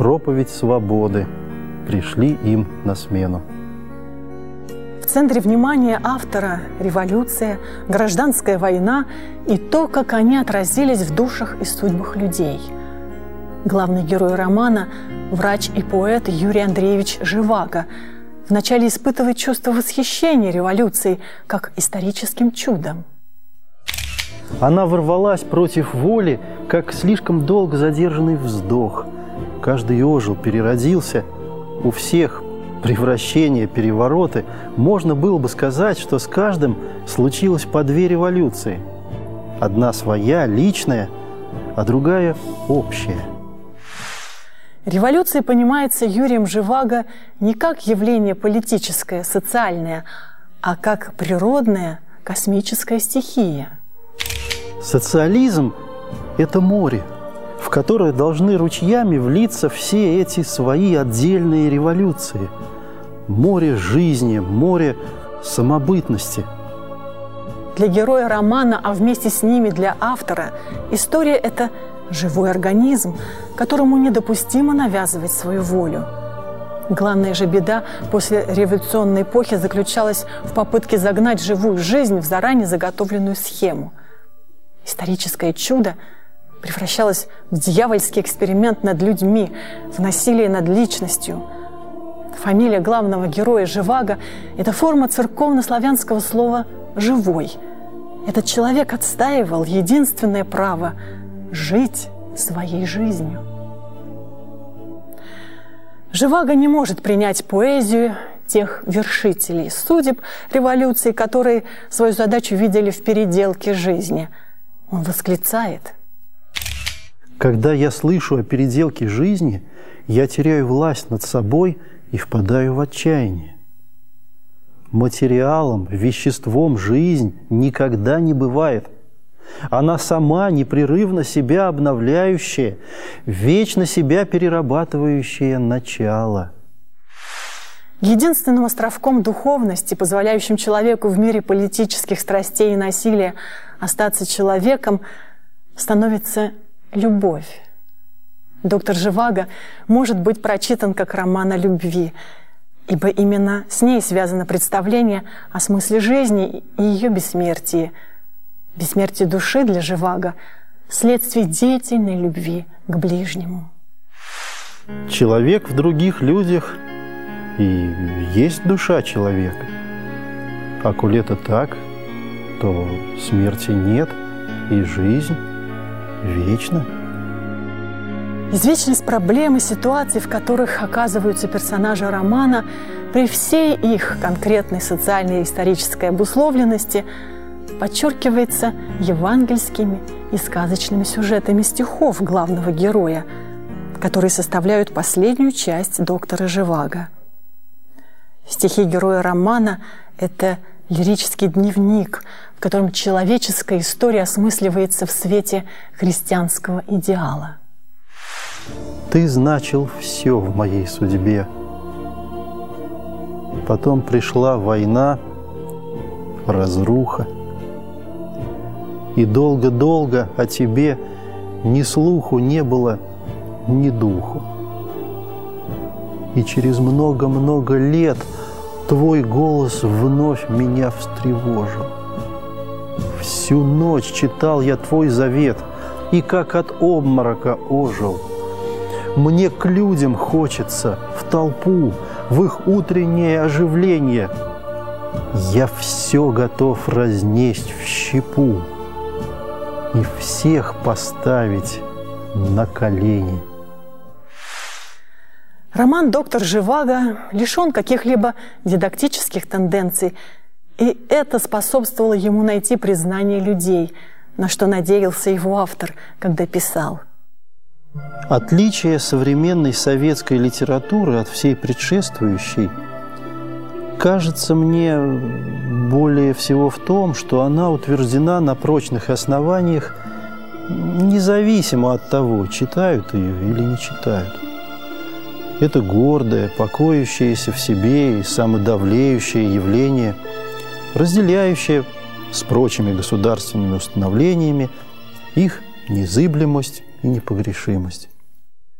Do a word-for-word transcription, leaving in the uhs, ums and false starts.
проповедь свободы пришли им на смену. В центре внимания автора революция, гражданская война и то, как они отразились в душах и судьбах людей. Главный герой романа – врач и поэт Юрий Андреевич Живаго. Вначале испытывает чувство восхищения революцией как историческим чудом. Она ворвалась против воли, как слишком долго задержанный вздох. Каждый ожил, переродился. У всех превращения, перевороты. Можно было бы сказать, что с каждым случилось по две революции. Одна своя, личная, а другая общая. Революция понимается Юрием Живаго не как явление политическое, социальное, а как природная космическая стихия. Социализм – это море, в которое должны ручьями влиться все эти свои отдельные революции. Море жизни, море самобытности. Для героя романа, а вместе с ними для автора, история – это живой организм, которому недопустимо навязывать свою волю. Главная же беда после революционной эпохи заключалась в попытке загнать живую жизнь в заранее заготовленную схему. Историческое чудо превращалось в дьявольский эксперимент над людьми, в насилие над личностью. Фамилия главного героя Живаго – это форма церковно-славянского слова «живой». Этот человек отстаивал единственное право – жить своей жизнью. Живаго не может принять поэзию тех вершителей судеб революции, которые свою задачу видели в переделке жизни. Он восклицает: «Когда я слышу о переделке жизни, я теряю власть над собой и впадаю в отчаяние. Материалом, веществом жизнь никогда не бывает. Она сама непрерывно себя обновляющая, вечно себя перерабатывающее начало». Единственным островком духовности, позволяющим человеку в мире политических страстей и насилия остаться человеком, становится любовь. Доктор Живаго может быть прочитан как роман о любви, ибо именно с ней связано представление о смысле жизни и ее бессмертии. Бессмертие души для Живаго – следствие деятельной любви к ближнему. Человек в других людях и есть душа человека. А коли это так, то смерти нет, и жизнь вечна. Извечность проблем и ситуаций, в которых оказываются персонажи романа, при всей их конкретной социальной и исторической обусловленности, подчеркивается евангельскими и сказочными сюжетами стихов главного героя, которые составляют последнюю часть доктора Живаго. Стихи героя романа – это лирический дневник, в котором человеческая история осмысливается в свете христианского идеала. Ты значил все в моей судьбе. Потом пришла война, разруха. И долго-долго о тебе ни слуху не было, ни духу. И через много-много лет твой голос вновь меня встревожил. Всю ночь читал я твой завет, и как от обморока ожил. Мне к людям хочется, в толпу, в их утреннее оживление. Я все готов разнесть в щепу и всех поставить на колени. Роман «Доктор Живаго» лишен каких-либо дидактических тенденций, и это способствовало ему найти признание людей, на что надеялся его автор, когда писал. Отличие современной советской литературы от всей предшествующей кажется мне более всего в том, что она утверждена на прочных основаниях, независимо от того, читают ее или не читают. Это гордое, покоящееся в себе и самодавлеющее явление, разделяющее с прочими государственными установлениями их незыблемость и непогрешимость.